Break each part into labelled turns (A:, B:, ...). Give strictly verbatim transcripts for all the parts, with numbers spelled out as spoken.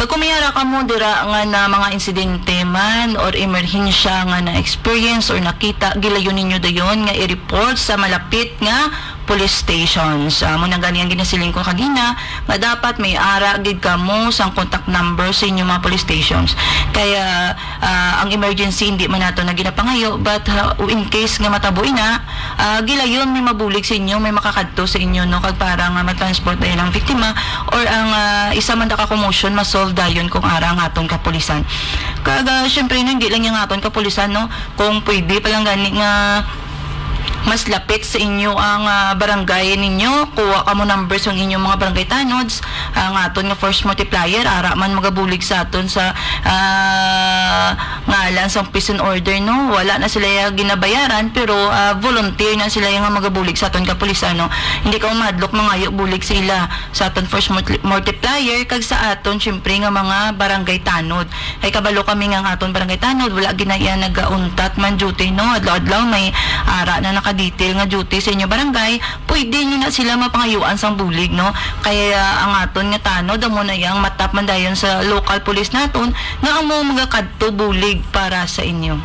A: Pag kumiyara ka mo dira nga na mga insidente man or emerhensya nga na experience or nakita, gilayon ninyo dayon nga i-report sa malapit nga police stations. Uh, muna gani ang ginasiling ko kanina nga dapat may ara gid kamo sang contact number sa inyo mga police stations. Kaya uh, ang emergency hindi man nato na ginapangayo, but uh, in case nga mataboy na, uh, gilayon may mabulig sa inyo, may makakadto sa inyo no kag para nga matransport dayon ang biktima or ang uh, isa man da ka commotion masolve dayon kung ara ang aton kapulisan. Kag uh, syempre no, hindi lang yung aton kapulisan no, kung pwede pa lang gani nga mas lapit sa inyo ang uh, barangay ninyo, kuha ka mo numbers ng inyong mga barangay tanods, ang uh, aton nga force multiplier, ara man magabulig sa aton sa uh, ngalan sa prison order no, wala na sila yung ginabayaran pero uh, volunteer na sila yung magabulig sa aton kapulisan no, hindi ka madlok mangayo bulig sila sa aton force multiplier kag sa aton syempre nga mga barangay tanod. Kay kabalo kami nga aton barangay tanod, wala ginaya nagauntat man duty no, adlaw-adlaw may ara na naka detail nga duty sa inyo barangay, pwede nyo na sila mapangayuan sang bulig no. Kaya uh, ang aton nga tanod amo na yang matap man dayon sa local police naton nga amo magakadto bulig para sa inyo.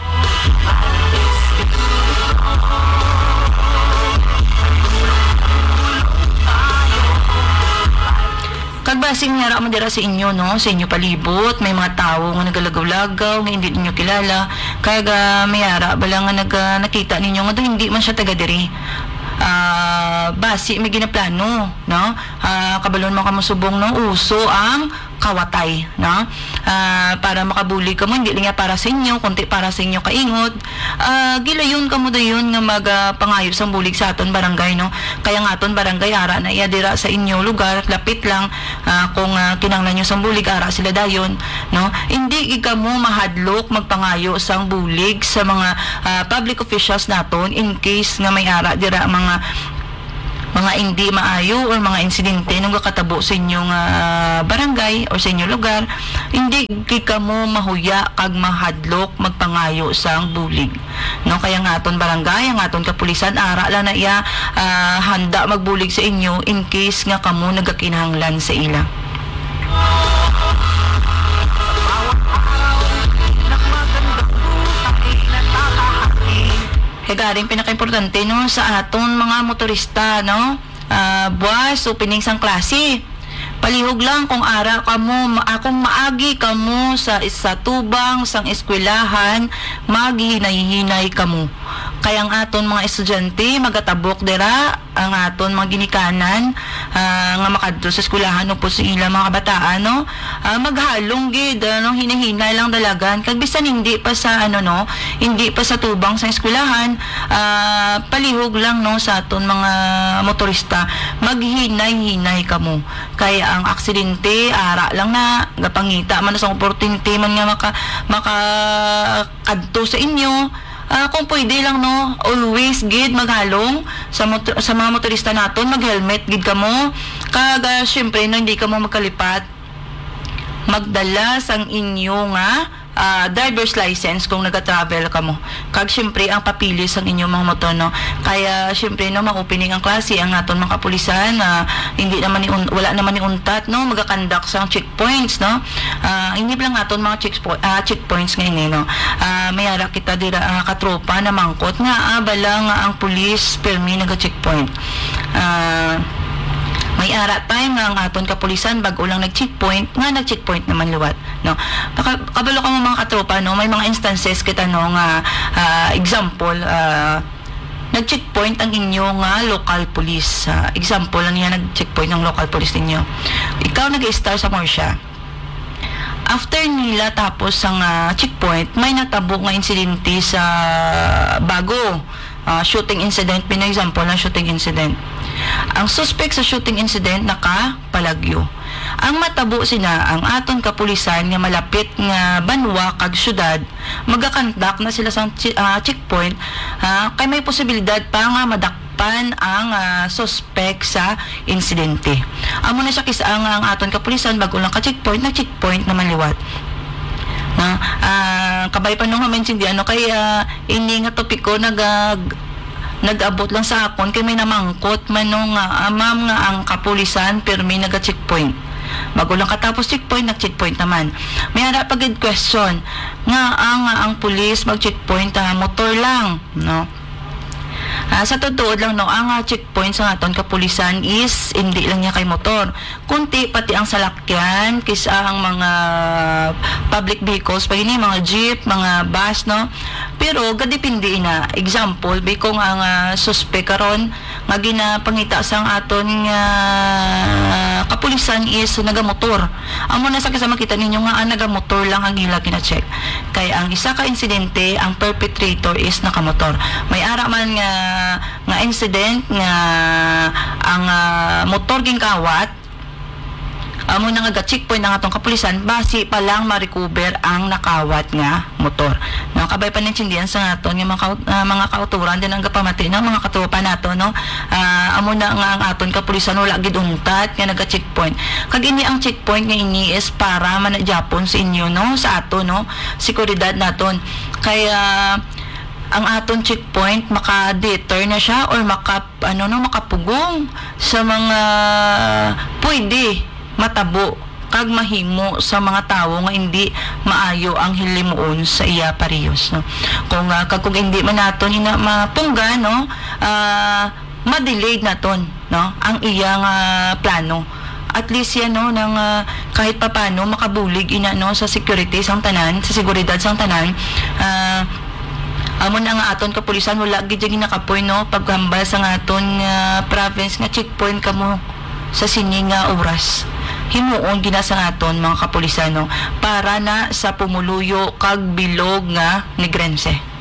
A: Kagbasing nga mo dira sa inyo no, sa inyo palibot may mga tawo nga nagalagaw-lagaw nga hindi ninyo kilala, kaya may ara bala nga nag, uh, nakita ninyo nga hindi man siya taga diri. Uh, basi may ginaplano no, uh, kabalon mo ka musubong no, uso ang kawatay no, uh, para makabuli ka mo, hindi lang para sa inyo kundi para sa inyo kaingot. Uh, gilayon ka mo dayon nga magpangayos uh, ang bulig sa aton barangay no, kaya nga aton barangay ara na iya dira sa inyo lugar, lapit lang uh, kung uh, kinanglan nyo sang bulig ara sila dayon no, hindi ka mo mahadlok magpangayo sang bulig sa mga uh, public officials naton in case nga may ara dira mga mga hindi maayo or mga insidente nung kakatabo sa inyong uh, barangay or sa inyong lugar, hindi ka mo mahuya kag mahadlok magpangayo sang bulig no. Kaya nga aton barangay, ang aton kapulisan ara lang na iya uh, handa magbulig sa inyo in case nga kamo nagakinahanglan sa ila. Kaya garing pinaka-importante no sa aton mga motorista no, uh, buwas o pining sang klase, palihog lang kung ara kamo, akong maagi kamo sa isa tubang sang eskwelahan, maghihinay-hinay kamo. Kaya ang aton mga estudyante magatabok dira ang aton mga ginikanan uh, nga makadto sa eskwelahan o po sa ilang mga kabataan no, uh, maghalong gid ano, hinahinay lang dalagan kag bisan hindi pa sa ano no, hindi pa sa tubang sa eskwelahan, uh, palihog lang no sa aton mga motorista, maghinay-hinay kamo. Kaya ang aksidente ara lang na gapangita man sa opportunity man nga maka maka kadto sa inyo. Uh, kung pwede lang no, always gid maghalong sa motor, sa mga motorista naton, mag-helmet gid kamo. Kag uh, syempre no, hindi kamo magkalipat, magdala sang inyo nga uh, driver's license kung naga-travel kamo. Kag syempre ang papili sang inyong mga motor no. Kaya syempre no, ma-opening ang klase ang naton mga kapulisan, uh, hindi naman ni wala naman ni untat no, magakandak sang checkpoints no. Uh, hindi lang aton mga checkpo uh, checkpoints ngayon no. Uh, may ara kita dira uh, katropa na mangkot nga uh, bala nga ang police permi naga-checkpoint. Uh, may ara time nga ang aton kapulisan bago lang nag-checkpoint nga nag-checkpoint naman luwat no. Kabalo ka mo mga katropa no, may mga instances kita no nga uh, example uh, nag-checkpoint ang inyo nga local police. Uh, example lang yan, nag-checkpoint ng local police ninyo. Ikaw nag-star sa Morsha. After nila tapos ang uh, checkpoint, may natabo nga insidente sa bago. Uh, shooting incident, pina-example ng shooting incident. Ang suspect sa shooting incident nakapalagyo. Ang matabo sina ang aton kapulisan nga malapit nga banwa kag syudad, magakandak na sila sa uh, checkpoint uh, kay may posibilidad pa nga madakpan ang uh, suspect sa insidente. Amo na siya kisa ang, ang aton kapulisan bago lang ka checkpoint, na checkpoint naman liwat. Na uh, kabay pa nung maintindihan no, kaya ini nga topiko nag uh, nag-abot lang sa akon kay may namangkot man nung uh, amam nga ang kapulisan pero may naga-checkpoint. Bago lang katapos checkpoint, nag-checkpoint naman. May hara pagid question nga ang ang pulis mag-checkpoint uh, motor lang, no? Uh, sa totoo lang, no, ang uh, checkpoint sa aton kapulisan is hindi lang niya kay motor. Kunti pati ang salakyan, kisa ang mga public vehicles, pag ini mga jeep, mga bus, no? Pero gadipindi na. Example, bikong ang uh, suspect karon nga ginapangita sa aton nga uh, kapulisan is nagamotor. Amo na sa kasama kita ninyo nga ang nagamotor lang ang ila kina-check. Kaya ang isa ka insidente, ang perpetrator is nakamotor. May ara man nga nga incident nga ang uh, motor ging kawat, amo na nga ga-checkpoint ng atong kapulisan basi pa lang ma-recover ang nakawat nga motor. No, kabay pa nintindihan sa aton nga mga, uh, mga kauturan din ang gapamati ng mga katupa nato, no. Uh, amo na nga ang aton kapulisan wala gid untat nga naga-checkpoint. Kag ini ang checkpoint nga ini is para manajapon sa inyo, no, sa ato, no, seguridad naton. Kaya ang aton checkpoint maka-deter na siya or maka ano no makapugong sa mga pwede matabo kag mahimo sa mga tawo nga hindi maayo ang hilimuon sa iya parehas, no. Kung uh, kag kung hindi man naton ina mapungga, no, uh, ma-delayed naton, no, ang iyang uh, plano. At least yan, no, nang uh, kahit papano makabulig ina, no, sa security sang tanan, sa seguridad sang tanan. uh, Amo na nga aton kapulisan wala gid gyud nakapoy, no, paghambal sa aton uh, province nga checkpoint kamo sa sini nga oras. Himuon gina sa aton mga kapulisan, no, para na sa pumuluyo kag bilog nga Negrense.